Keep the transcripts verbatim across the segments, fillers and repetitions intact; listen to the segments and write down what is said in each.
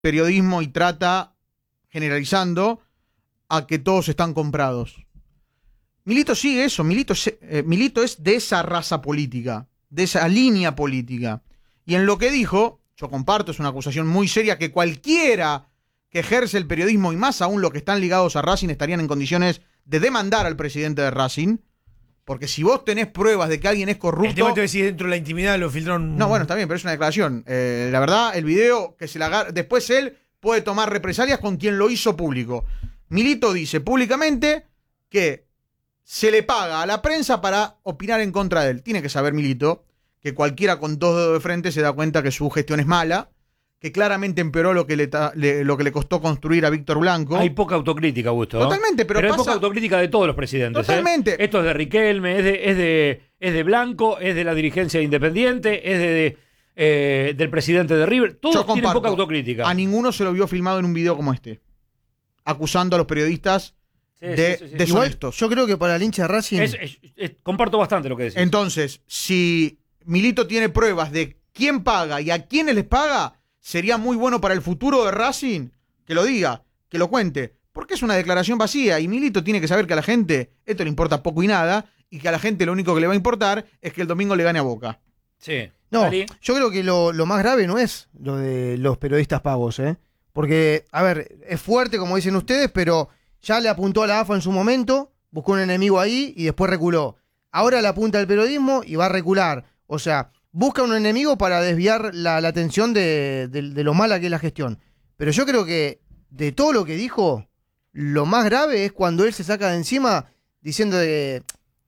periodismo y trata, generalizando, a que todos están comprados. Milito sigue eso, Milito, eh, Milito es de esa raza política, de esa línea política. Y en lo que dijo, yo comparto, es una acusación muy seria que cualquiera que ejerce el periodismo, y más aún los que están ligados a Racing, estarían en condiciones de demandar al presidente de Racing, porque si vos tenés pruebas de que alguien es corrupto... El tema es si dentro de la intimidad lo filtraron... No, bueno, está bien, pero es una declaración. Eh, la verdad, el video que se la agarra... Después él puede tomar represalias con quien lo hizo público. Milito dice públicamente que se le paga a la prensa para opinar en contra de él. Tiene que saber Milito que cualquiera con dos dedos de frente se da cuenta que su gestión es mala, que claramente empeoró lo que le, ta, le, lo que le costó construir a Víctor Blanco. Hay poca autocrítica, Augusto. Totalmente, pero, pero pasa... hay poca autocrítica de todos los presidentes. Totalmente. ¿eh? Esto es de Riquelme, es de, es de, es de Blanco, es de la dirigencia independiente, es de, de eh, del presidente de River. Todos tienen poca autocrítica. A ninguno se lo vio filmado en un video como este, acusando a los periodistas sí, de sí, sí, sí. deshonestos. Igual, yo creo que para el hincha de Racing... Es, es, es, comparto bastante lo que decís. Entonces, si Milito tiene pruebas de quién paga y a quiénes les paga, sería muy bueno para el futuro de Racing que lo diga, que lo cuente, porque es una declaración vacía y Milito tiene que saber que a la gente esto le importa poco y nada y que a la gente lo único que le va a importar es que el domingo le gane a Boca. Sí. No, ¿Dale? Yo creo que lo, lo más grave no es lo de los periodistas pagos, ¿eh? Porque, a ver, es fuerte como dicen ustedes, pero ya le apuntó a la A F A en su momento, buscó un enemigo ahí y después reculó. Ahora le apunta al periodismo y va a recular. O sea, busca un enemigo para desviar la, la atención de, de, de lo mala que es la gestión. Pero yo creo que de todo lo que dijo, lo más grave es cuando él se saca de encima diciendo de,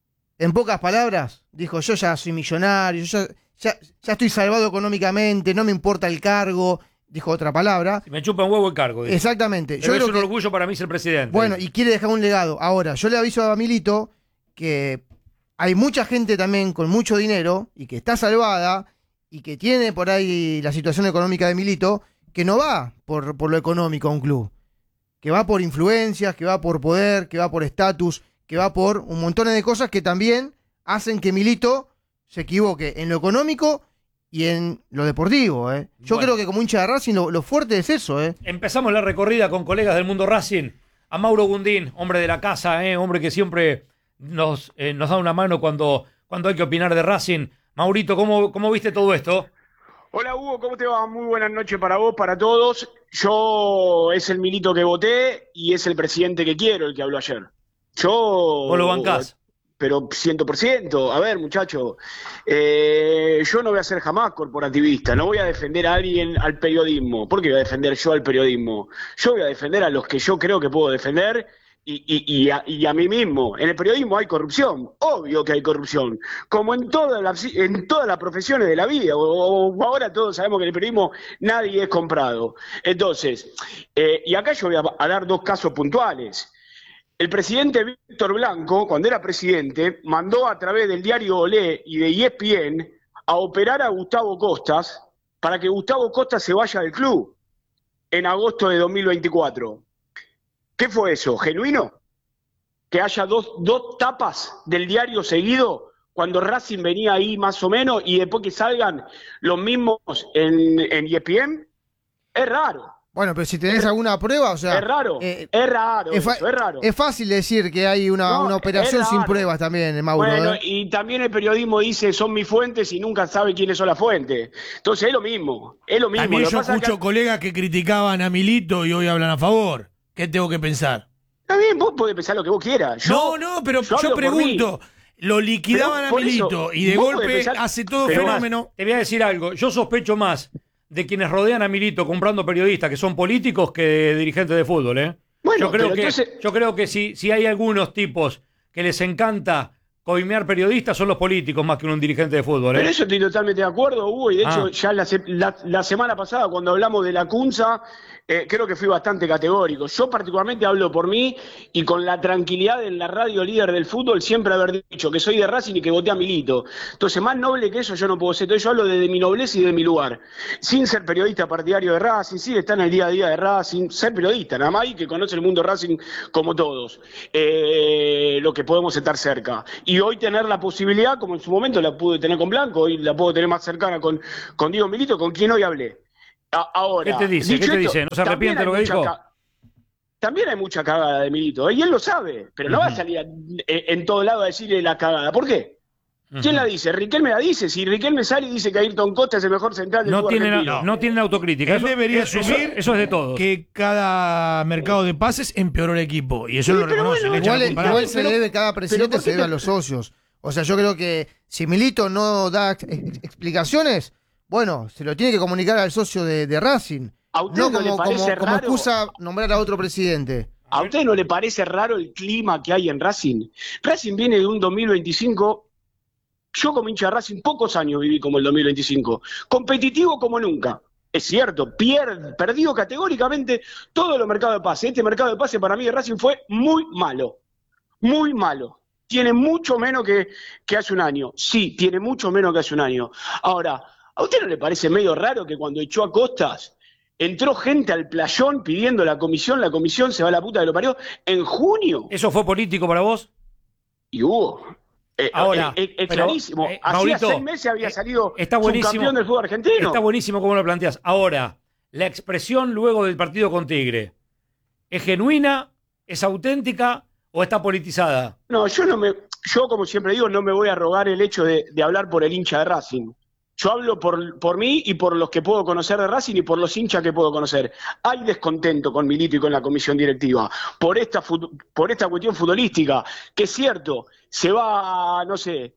en pocas palabras, dijo, yo ya soy millonario, yo ya, ya, ya estoy salvado económicamente, no me importa el cargo, dijo otra palabra. Me chupa un huevo el cargo. Dice. Exactamente. Pero yo es creo un que, orgullo para mí ser presidente. Bueno, dice. Y quiere dejar un legado. Ahora, yo le aviso a Milito que hay mucha gente también con mucho dinero y que está salvada y que tiene por ahí la situación económica de Milito, que no va por, por lo económico a un club, que va por influencias, que va por poder, que va por estatus, que va por un montón de cosas que también hacen que Milito se equivoque en lo económico y en lo deportivo. ¿eh? Yo bueno. creo que como hincha de Racing lo, lo fuerte es eso. ¿eh? Empezamos la recorrida con colegas del mundo Racing. A Mauro Gundín, hombre de la casa, ¿eh? hombre que siempre nos, eh, nos da una mano cuando, cuando hay que opinar de Racing. Maurito, ¿cómo, cómo viste todo esto? Hola Hugo, ¿cómo te va? Muy buenas noches para vos, para todos. Yo es el Milito que voté y es el presidente que quiero, el que habló ayer. Yo... ¿Vos lo bancás? Pero ciento por ciento. A ver, muchacho, eh, yo no voy a ser jamás corporativista, no voy a defender a alguien al periodismo. ¿Por qué voy a defender yo al periodismo? Yo voy a defender a los que yo creo que puedo defender y, y, y, a, y a mí mismo. En el periodismo hay corrupción, obvio que hay corrupción, como en todas las, en todas las profesiones de la vida. O, o ahora todos sabemos que en el periodismo nadie es comprado. Entonces, eh, y acá yo voy a, a dar dos casos puntuales. El presidente Víctor Blanco, cuando era presidente, mandó a través del diario Olé y de E S P N a operar a Gustavo Costas para que Gustavo Costas se vaya del club en agosto de dos mil veinticuatro. ¿Qué fue eso? ¿Genuino? ¿Que haya dos, dos tapas del diario seguido cuando Racing venía ahí más o menos y después que salgan los mismos en, en E S P N? Es raro. Bueno, pero si tenés es, alguna prueba, o sea... Es raro, eh, es raro, es, eso, es raro. Es fácil decir que hay una, no, una operación sin pruebas también, Mauro. Bueno, ¿eh? Y también el periodismo dice, son mis fuentes y nunca sabe quiénes son las fuentes. Entonces es lo mismo, es lo mismo. También lo yo escucho que... colegas que criticaban a Milito y hoy hablan a favor. ¿Qué tengo que pensar? Está bien, vos podés pensar lo que vos quieras. Yo, no, no, pero yo, yo pregunto... Lo liquidaban pero, a Milito eso, y de golpe pensar, hace todo fenómeno. Más, te voy a decir algo, yo sospecho más de quienes rodean a Milito comprando periodistas que son políticos que de dirigentes de fútbol, ¿eh? Bueno, yo creo que, entonces... yo creo que si, si hay algunos tipos que les encanta coimear periodistas son los políticos más que un dirigente de fútbol, ¿eh? Pero eso estoy totalmente de acuerdo, Hugo, y de hecho ah. ya la, la, la semana pasada cuando hablamos de la Cunza, eh, creo que fui bastante categórico. Yo particularmente hablo por mí y con la tranquilidad en la radio líder del fútbol siempre haber dicho que soy de Racing y que voté a Milito. Entonces, más noble que eso yo no puedo ser. Entonces yo hablo desde mi nobleza y de mi lugar. Sin ser periodista partidario de Racing, sin estar en el día a día de Racing, ser periodista, nada más y que conoce el mundo Racing como todos. Eh, lo que podemos estar cerca. Y hoy tener la posibilidad, como en su momento la pude tener con Blanco, hoy la puedo tener más cercana con, con Diego Milito, con quien hoy hablé. Ahora, ¿qué te dice? ¿Qué te dice? ¿No se arrepiente de lo que dijo? Ca- También hay mucha cagada de Milito, ¿eh? Y él lo sabe, pero uh-huh. no va a salir a, en, en todo lado a decirle la cagada. ¿Por qué? Uh-huh. ¿Quién la dice? Riquelme la dice. Si Riquelme sale y dice que Ayrton Costa es el mejor central del no fútbol tiene argentino. No, no tienen autocrítica. Él eso, debería eso, asumir eso, eso es de todos. Que cada mercado de pases empeoró el equipo. Y eso sí, lo reconoce. Bueno, igual igual se le debe cada presidente, se debe te... a los socios. O sea, yo creo que si Milito no da ex- explicaciones, bueno, se lo tiene que comunicar al socio de, de Racing. ¿A usted no no como, le parece como, como raro? excusa nombrar a otro presidente. ¿A usted no le parece raro el clima que hay en Racing? Racing viene de un dos mil veinticinco, yo como hincha de Racing pocos años viví como el dos mil veinticinco, competitivo como nunca. Es cierto, pier, perdido categóricamente todos los mercados de pase. Este mercado de pase para mí de Racing fue muy malo, muy malo. Tiene mucho menos que, que hace un año. Sí, tiene mucho menos que hace un año. Ahora, ¿a usted no le parece medio raro que cuando echó a Costas entró gente al playón pidiendo la comisión, la comisión se va a la puta que lo parió en junio? ¿Eso fue político para vos? Y hubo. Eh, Ahora, es eh, eh, pero, clarísimo. Eh, Hacía Maurito, seis meses había salido está buenísimo, subcampeón del fútbol argentino. Está buenísimo como lo planteas. Ahora, la expresión luego del partido con Tigre, ¿es genuina, es auténtica o está politizada? No, yo no me, yo como siempre digo, no me voy a rogar el hecho de, de hablar por el hincha de Racing. Yo hablo por, por mí y por los que puedo conocer de Racing y por los hinchas que puedo conocer. Hay descontento con Milito y con la comisión directiva por esta, por esta cuestión futbolística, que es cierto, se va, no sé,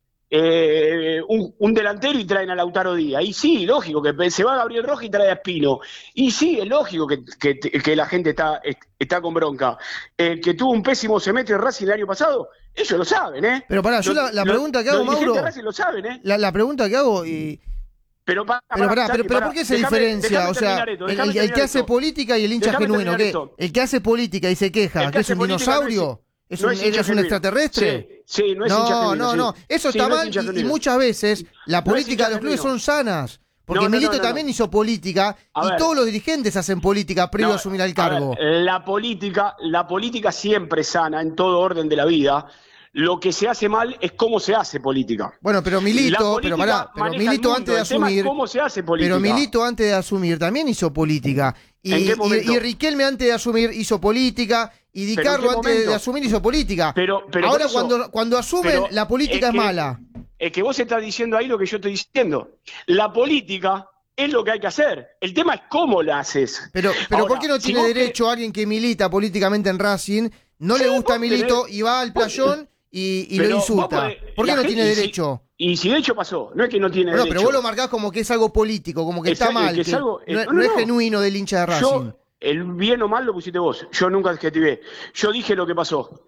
eh, un, un delantero y traen a Lautaro Díaz. Y sí, lógico, que se va Gabriel Rojas y trae a Espino. Y sí, es lógico que, que, que la gente está, está con bronca. El que tuvo un pésimo semestre en Racing el año pasado, ellos lo saben, ¿eh? Pero pará, yo los, la, la pregunta que hago, Mauro... Lo saben, ¿eh? La, la pregunta que hago... y Pero, para, pero, pará, para, pero, pero para, ¿por qué se déjame, diferencia? Déjame o sea, esto, el, el, el que hace esto. política y el hincha Déjame genuino, ¿qué? Esto. El que hace política y se queja, que, que es un dinosaurio, es, no es, un, es, es un extraterrestre. Sí, sí, no es no, hincha genuino. No, no, sí. eso sí, está no mal y, y muchas veces la política no de los clubes son sanas. Porque no, no, Milito no, no, también no. hizo política a y ver, todos los dirigentes hacen política previo no, a asumir el cargo. A ver, la política, la política siempre es sana en todo orden de la vida. Lo que se hace mal es cómo se hace política. Bueno, pero Milito, pero pará, pero Milito antes de asumir, cómo se hace política. Pero Milito antes de asumir también hizo política. Y, ¿En qué momento? y, y Riquelme antes de asumir hizo política. Y Di Carlo antes momento? de asumir hizo política. Pero, pero ahora eso, cuando, cuando asumen, pero la política es, es que, mala. Es que vos estás diciendo ahí lo que yo estoy diciendo. La política es lo que hay que hacer. El tema es cómo la haces. Pero, pero ahora, ¿por qué no si tiene derecho que... alguien que milita políticamente en Racing, no sí, le gusta a Milito tenés... y va al playón y, y lo insulta? Podés... ¿Por qué no gente, tiene y derecho? Si, y si de hecho pasó, no es que no tiene bueno, derecho. Pero vos lo marcás como que es algo político, como que es está algo, mal. Que es que algo, no, no, no es no. genuino del hincha de Racing. Yo, el bien o mal lo pusiste vos. Yo nunca adjetivé. Yo dije lo que pasó.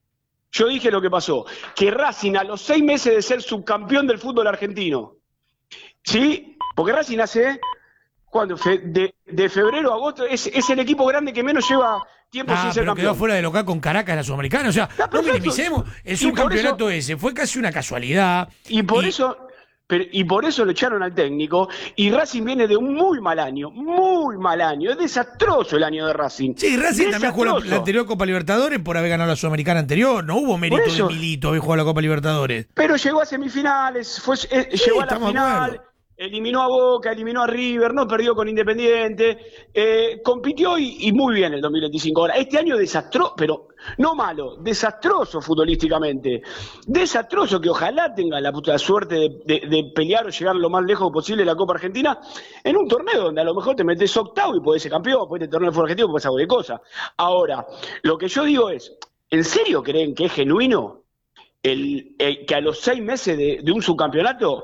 Yo dije lo que pasó. Que Racing a los seis meses de ser subcampeón del fútbol argentino, ¿sí? Porque Racing hace, ¿cuándo? Fe, de, de febrero a agosto, es, es el equipo grande que menos lleva tiempo ah, sin ser pero campeón. quedó fuera de local con Caracas en la Sudamericana. O sea, no, no minimicemos. El subcampeonato ese fue casi una casualidad. Y por y... eso... Pero, y por eso lo echaron al técnico, y Racing viene de un muy mal año, muy mal año, es desastroso el año de Racing. Sí, Racing también jugó la, la anterior Copa Libertadores por haber ganado la Sudamericana anterior, no hubo mérito de Milito haber jugado la Copa Libertadores. Pero llegó a semifinales, fue, eh, sí, llegó a la final, eliminó a Boca, eliminó a River, no perdió con Independiente, eh, compitió y, y muy bien el dos mil veinticinco. Ahora, este año desastroso, pero no malo, desastroso futbolísticamente, desastroso, que ojalá tenga la puta suerte de, de, de pelear o llegar lo más lejos posible de la Copa Argentina en un torneo donde a lo mejor te metes octavo y podés ser campeón, podés tener torneo de fútbol argentino, podés hacer cualquier cosa. Ahora, lo que yo digo es, ¿en serio creen que es genuino el, el que a los seis meses de, de un subcampeonato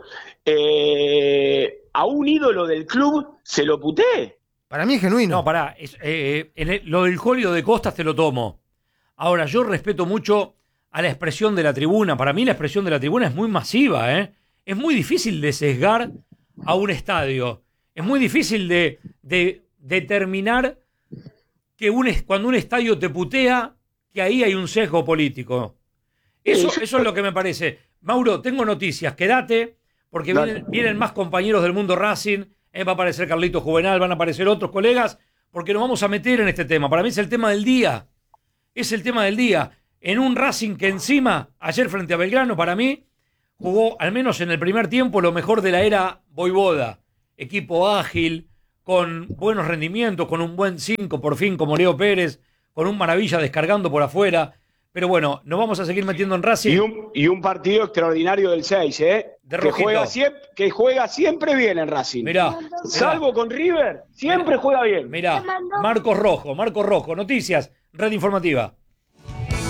eh, a un ídolo del club se lo putee? Para mí es genuino. No, pará, es, eh, en el, lo del Jolio de Costas te lo tomo. Ahora, yo respeto mucho a la expresión de la tribuna. Para mí la expresión de la tribuna es muy masiva, ¿eh? Es muy difícil de sesgar a un estadio. Es muy difícil de, de determinar que un, cuando un estadio te putea, que ahí hay un sesgo político. Eso, eso es lo que me parece. Mauro, tengo noticias, quédate, porque vienen, vienen más compañeros del mundo Racing, eh, va a aparecer Carlito Juvenal, van a aparecer otros colegas, porque nos vamos a meter en este tema. Para mí es el tema del día. Es el tema del día. En un Racing que encima, ayer frente a Belgrano, para mí, jugó, al menos en el primer tiempo, lo mejor de la era Voivoda. Equipo ágil, con buenos rendimientos, con un buen cinco por fin como Leo Pérez, con un maravilla descargando por afuera. Pero bueno, nos vamos a seguir metiendo en Racing. Y un, y un partido extraordinario del seis, ¿eh? De que, juega siempre, que juega siempre bien en Racing. Mirá. Salvo mirá. con River, siempre mirá. juega bien. Mirá, Marcos Rojo, Marcos Rojo. Noticias, Red Informativa.